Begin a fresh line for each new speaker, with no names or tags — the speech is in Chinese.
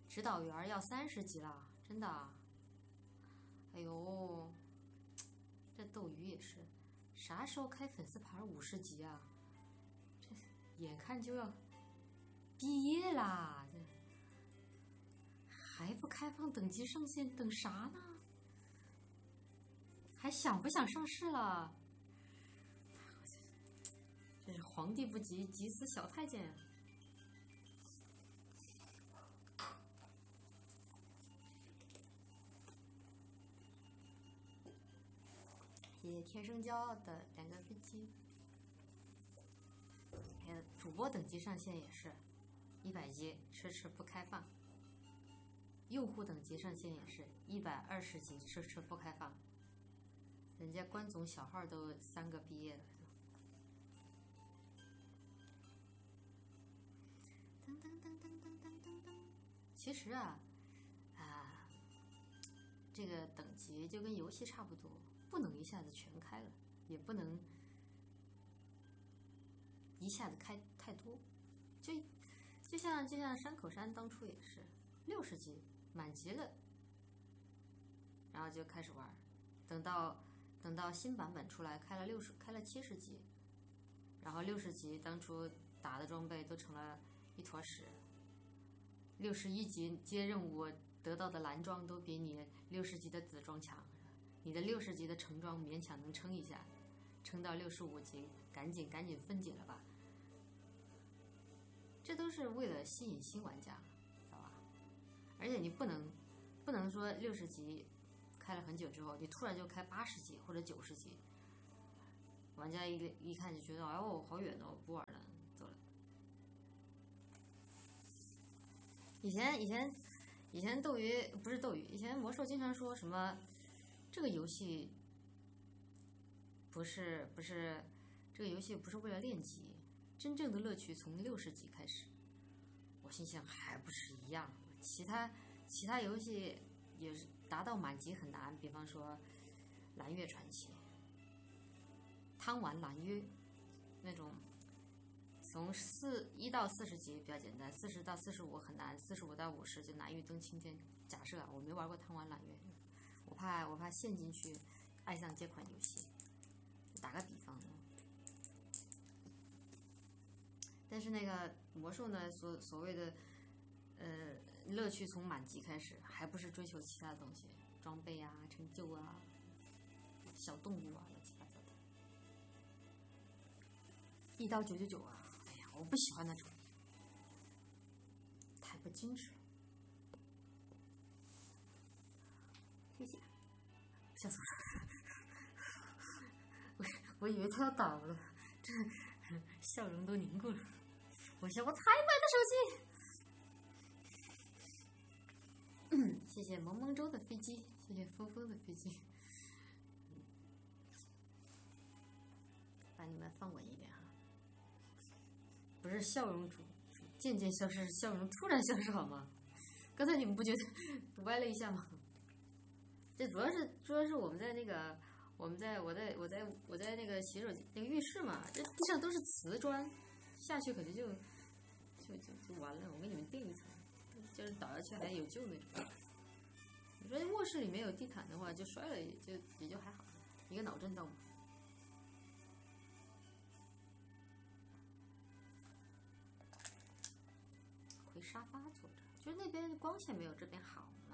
指导员要30级了，真的。哎呦，这斗鱼也是，啥时候开粉丝牌50级啊？这眼看就要毕业啦，这还不开放等级上限，等啥呢？还想不想上市了？这是皇帝不急，急死小太监。谢谢天生骄傲的2个飞机。还有主播等级上限也是100级，迟迟不开放。用户等级上限也是120级，迟迟不开放。人家关总小号都3个毕业了。噔噔噔噔噔噔噔噔。其实这个等级就跟游戏差不多，不能一下子全开了，也不能一下子开太多。就像山口山当初也是60级满级了，然后就开始玩，等到新版本出来开了70级，然后60级当初打的装备都成了一坨屎，61级接任务得到的蓝装都比你60级的紫装强，你的60级的橙装勉强能撑一下，撑到65级赶紧分解了吧。这都是为了吸引新玩家，知道吧？而且你不能说60级开了很久之后，你突然就开80级或者90级，玩家一看就觉得哎呦好远哦，不玩了，走了。以前斗鱼不是斗鱼，以前魔兽经常说什么这个游戏不是这个游戏不是为了练级，真正的乐趣从60级开始。我心想还不是一样，其他游戏也是达到满级很难，比方说蓝月传奇、汤丸蓝月那种，从1到40级比较简单，40到45很难，45到50就难于登青天。假设我没玩过汤丸蓝月，我怕陷进去爱上这款游戏。打个比方，但是那个魔兽呢，所谓的乐趣从满级开始，还不是追求其他的东西，装备啊、成就啊、小动物啊，乱七八糟的。1刀999啊！哎呀，我不喜欢那种，太不矜持了。谢谢，笑死我了！我以为他要倒了，这笑容都凝固了。我才买的手机。谢谢萌萌州的飞机，谢谢峰峰的飞机。把你们放稳一点哈，不是笑容渐渐消失，笑容突然消失好吗？刚才你们不觉得歪了一下吗？这主要是我们在那个我在那个洗手那个浴室嘛，这地上都是瓷砖，下去可能就完了。我给你们垫一层，就是倒下去还有救那种。你说卧室里面有地毯的话，就摔了也就还好，一个脑震荡嘛。回沙发坐着，就是那边光线没有这边好。